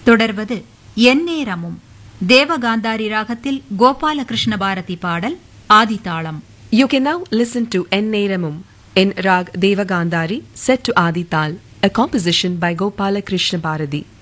தொடர்வது எந்நேரமும் தேவகாந்தாரி ராகத்தில் கோபாலகிருஷ்ண பாரதி பாடல் ஆதிதாளம். You can now listen to Enneramum in Rag Devagandhari set to Adi Tal, a composition by Gopala Krishna Bharati.